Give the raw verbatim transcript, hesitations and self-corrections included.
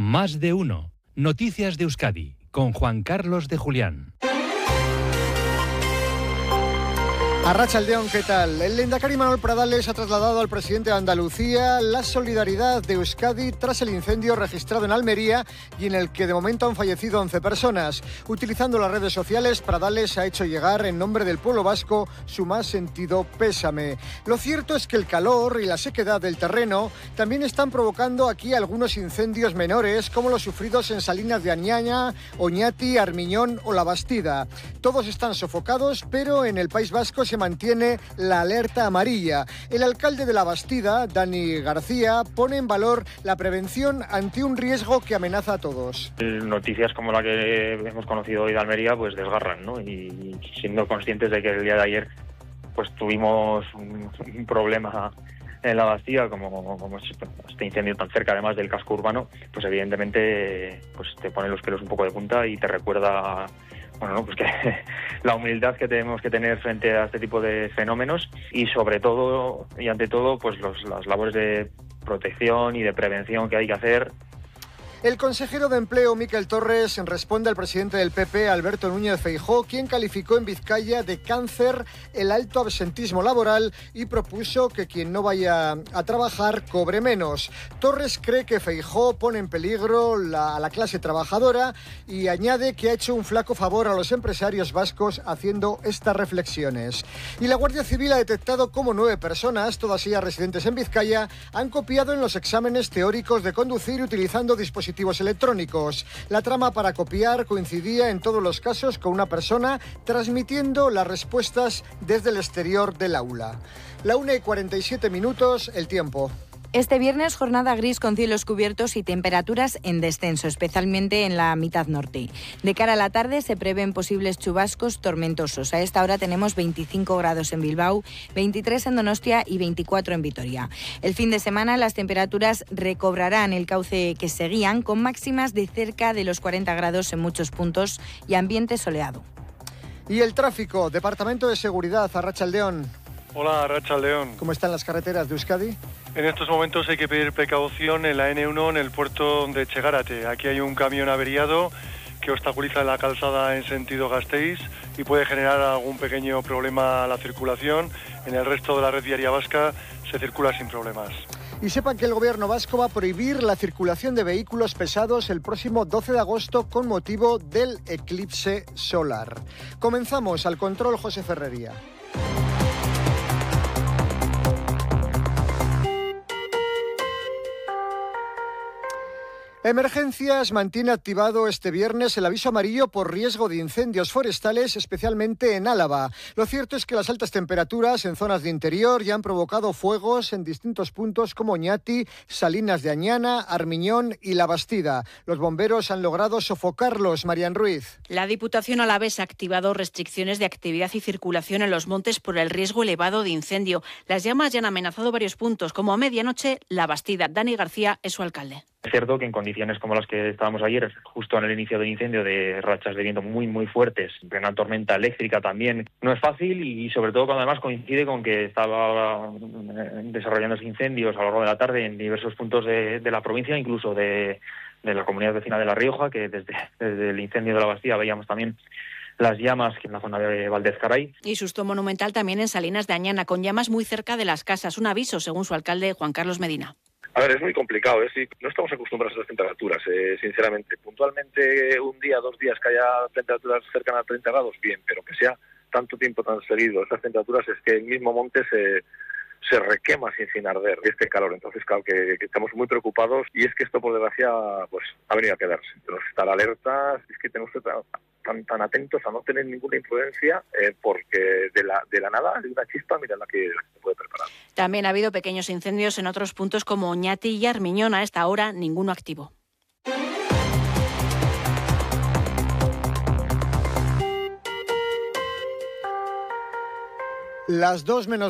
Más de uno. Noticias de Euskadi con Juan Carlos de Julián. Arratsaldeon, ¿qué tal? El lehendakari Manuel Pradales ha trasladado al presidente de Andalucía la solidaridad de Euskadi tras el incendio registrado en Almería y en el que de momento han fallecido once personas. Utilizando las redes sociales, Pradales ha hecho llegar en nombre del pueblo vasco su más sentido pésame. Lo cierto es que el calor y la sequedad del terreno también están provocando aquí algunos incendios menores, como los sufridos en Salinas de Añana, Oñati, Armiñón o La Bastida. Todos están sofocados, pero en el País Vasco se mantiene la alerta amarilla. El alcalde de La Bastida, Dani García, pone en valor la prevención ante un riesgo que amenaza a todos. Noticias como la que hemos conocido hoy de Almería pues desgarran, ¿no? Y siendo conscientes de que el día de ayer pues tuvimos un, un problema en La Bastida, como, como este incendio tan cerca además del casco urbano, pues evidentemente pues te pone los pelos un poco de punta y te recuerda, bueno, no, pues que la humildad que tenemos que tener frente a este tipo de fenómenos y sobre todo y ante todo pues los, las labores de protección y de prevención que hay que hacer. El consejero de Empleo, Miquel Torres, responde al presidente del P P, Alberto Núñez Feijóo, quien calificó en Vizcaya de cáncer el alto absentismo laboral y propuso que quien no vaya a trabajar cobre menos. Torres cree que Feijóo pone en peligro la, a la clase trabajadora y añade que ha hecho un flaco favor a los empresarios vascos haciendo estas reflexiones. Y la Guardia Civil ha detectado cómo nueve personas, todas ellas residentes en Vizcaya, han copiado en los exámenes teóricos de conducir utilizando dispositivos dispositivos electrónicos. La trama para copiar coincidía en todos los casos con una persona transmitiendo las respuestas desde el exterior del aula. La una y cuarenta y siete minutos, el tiempo. Este viernes jornada gris con cielos cubiertos y temperaturas en descenso, especialmente en la mitad norte. De cara a la tarde se prevén posibles chubascos tormentosos. A esta hora tenemos veinticinco grados en Bilbao, veintitrés en Donostia y veinticuatro en Vitoria. El fin de semana las temperaturas recobrarán el cauce que seguían, con máximas de cerca de los cuarenta grados en muchos puntos y ambiente soleado. Y el tráfico, Departamento de Seguridad, Arratsaldeon. Hola, Arratsaldeon. ¿Cómo están las carreteras de Euskadi? En estos momentos hay que pedir precaución en la ene uno en el puerto de Txegárate. Aquí hay un camión averiado que obstaculiza la calzada en sentido Gasteiz y puede generar algún pequeño problema a la circulación. En el resto de la red viaria vasca se circula sin problemas. Y sepan que el gobierno vasco va a prohibir la circulación de vehículos pesados el próximo doce de agosto con motivo del eclipse solar. Comenzamos. Al control, José Ferrería. Emergencias mantiene activado este viernes el aviso amarillo por riesgo de incendios forestales, especialmente en Álava. Lo cierto es que las altas temperaturas en zonas de interior ya han provocado fuegos en distintos puntos como Oñati, Salinas de Añana, Armiñón y La Bastida. Los bomberos han logrado sofocarlos. Marian Ruiz. La Diputación alavesa ha activado restricciones de actividad y circulación en los montes por el riesgo elevado de incendio. Las llamas ya han amenazado varios puntos, como a medianoche La Bastida. Dani García es su alcalde. Es cierto que en condiciones como las que estábamos ayer, justo en el inicio del incendio, de rachas de viento muy muy fuertes, de una tormenta eléctrica también, no es fácil y sobre todo cuando además coincide con que estaba desarrollándose incendios a lo largo de la tarde en diversos puntos de, de la provincia, incluso de, de la comunidad vecina de La Rioja, que desde, desde el incendio de La Bastida veíamos también las llamas en la zona de Valdezcaray. Y susto monumental también en Salinas de Añana, con llamas muy cerca de las casas. Un aviso, según su alcalde, Juan Carlos Medina. A ver, es muy complicado, ¿eh? Sí, no estamos acostumbrados a estas temperaturas, eh, sinceramente. Puntualmente, un día, dos días que haya temperaturas cercanas a treinta grados, bien, pero que sea tanto tiempo tan seguido estas temperaturas, es que el mismo monte se, se requema sin, sin arder este calor. Entonces, claro, que, que estamos muy preocupados y es que esto, por desgracia, pues ha venido a quedarse. Tenemos que estar alertas, es que tenemos que estar tan, tan atentos a no tener ninguna influencia, eh, porque de la, de la nada, de una chispa, mira la que se puede preparar. También ha habido pequeños incendios en otros puntos como Oñati y Armiñón. A esta hora, ninguno activo. Las dos menos